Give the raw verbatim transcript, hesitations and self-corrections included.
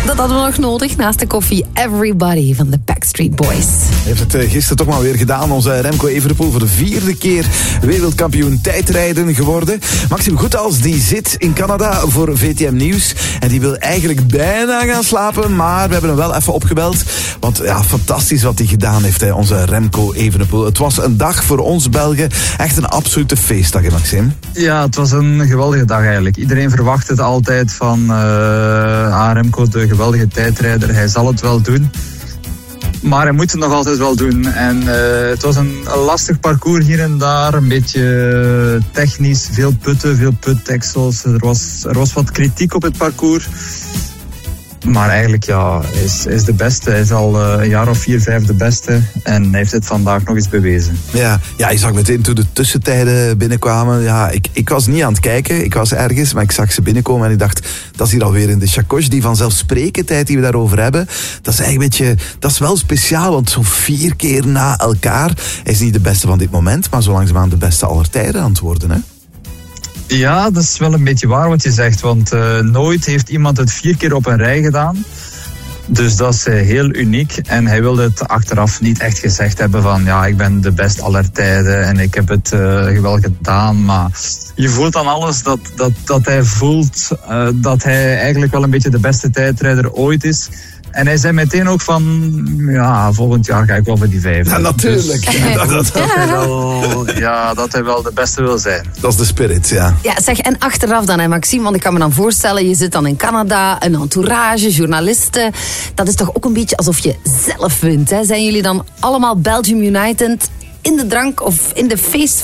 dat hadden we nog nodig. Naast de koffie Everybody van de Backstreet Boys. Heeft het gisteren toch maar weer gedaan. Onze Remco Evenepoel voor de vierde keer wereldkampioen tijdrijden geworden. Maxime Goethals die zit in Canada voor V T M Nieuws. En die wil eigenlijk bijna gaan slapen. Maar we hebben hem wel even opgebeld. Want ja, fantastisch wat hij gedaan heeft, hè, onze Remco Evenepoel. Het was een dag voor ons Belgen. Echt een absolute feestdag, hè, Maxime? Ja, het was een geweldige dag eigenlijk. Iedereen verwacht het altijd van uh, ah, Remco, de geweldige tijdrijder. Hij zal het wel doen. Maar hij moet het nog altijd wel doen. En uh, het was een, een lastig parcours hier en daar. Een beetje technisch. Veel putten, veel putdeksels. Er was, er was wat kritiek op het parcours. Maar eigenlijk, ja, hij is, hij is de beste. Hij is al uh, een jaar of vier, vijf de beste. En hij heeft het vandaag nog eens bewezen. Ja, ja, je zag meteen toen de tussentijden binnenkwamen. Ja, ik, ik was niet aan het kijken. Ik was ergens, maar ik zag ze binnenkomen. En ik dacht, dat is hier alweer in de Chacos. Die vanzelfsprekendheid die we daarover hebben. Dat is eigenlijk een beetje, dat is wel speciaal. Want zo'n vier keer na elkaar. Hij is niet de beste van dit moment. Maar zo langzaamaan de beste aller tijden aan het worden, hè? Ja, dat is wel een beetje waar wat je zegt. Want uh, nooit heeft iemand het vier keer op een rij gedaan. Dus dat is uh, heel uniek. En hij wilde het achteraf niet echt gezegd hebben van... ja, ik ben de best aller tijden en ik heb het uh, geweldig gedaan. Maar je voelt aan alles dat, dat, dat hij voelt uh, dat hij eigenlijk wel een beetje de beste tijdrijder ooit is. En hij zei meteen ook van, ja, volgend jaar ga ik wel voor die vijf. Ja, natuurlijk. Dus, ja, dat, dat, hij wel, ja, dat hij wel de beste wil zijn. Dat is de spirit, ja. Ja, zeg, en achteraf dan, hè, Maxime, want ik kan me dan voorstellen, je zit dan in Canada, een entourage, journalisten. Dat is toch ook een beetje alsof je zelf wint, hè? Zijn jullie dan allemaal Belgium United in de drank of in de feest?